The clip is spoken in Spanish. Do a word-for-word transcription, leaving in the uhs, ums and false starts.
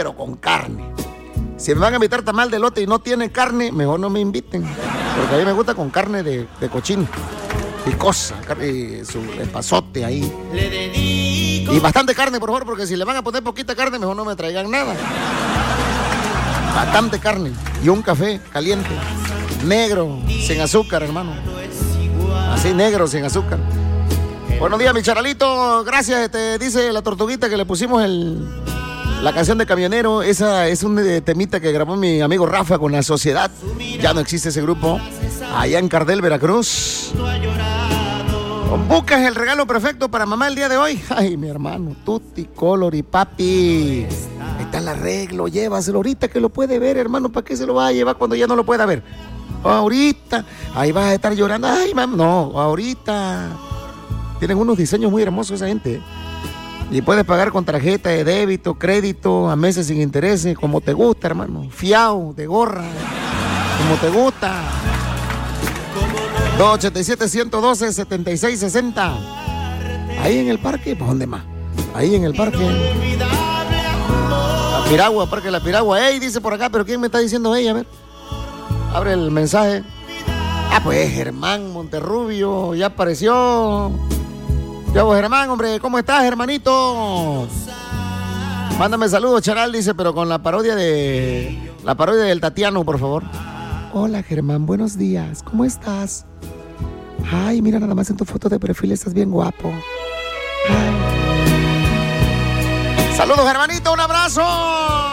pero con carne. Si me van a invitar tamal de elote y no tiene carne, mejor no me inviten. Porque a mí me gusta con carne de, de cochino. Picosa, carne, su epazote ahí. Y bastante carne, por favor, porque si le van a poner poquita carne, mejor no me traigan nada. Bastante carne. Y un café caliente. Negro, sin azúcar, hermano. Así negro, sin azúcar. Buenos días, mi charalito. Gracias, te dice la tortuguita que le pusimos el... La canción de Camionero, esa es un temita que grabó mi amigo Rafa con La Sociedad. Ya no existe ese grupo. Allá en Cardel, Veracruz. Buscas el regalo perfecto para mamá el día de hoy. Ay, mi hermano, Tutti, Color y papi. Ahí está el arreglo, llévaselo ahorita que lo puede ver, hermano. ¿Para qué se lo va a llevar cuando ya no lo pueda ver? Ahorita. Ahí vas a estar llorando. Ay, mamá, no, ahorita. Tienen unos diseños muy hermosos esa gente, ¿eh? Y puedes pagar con tarjeta de débito, crédito, a meses sin intereses, como te gusta, hermano. Fiao, de gorra, como te gusta. dos ochenta y siete, ciento doce, setenta y seis sesenta. Ahí en el parque, ¿pues dónde más? Ahí en el parque. La Piragua, Parque La Piragua. Ey, dice por acá, pero ¿quién me está diciendo ella? A ver, abre el mensaje. Ah, pues Germán Monterrubio, ya apareció. Ya vos, Germán, hombre, ¿cómo estás, hermanito? Mándame saludos, Charal, dice, pero con la parodia de... La parodia del Tatiano, por favor. Hola, Germán, buenos días, ¿cómo estás? Ay, mira, nada más en tu foto de perfil estás bien guapo. Ay. Saludos, hermanito, un abrazo.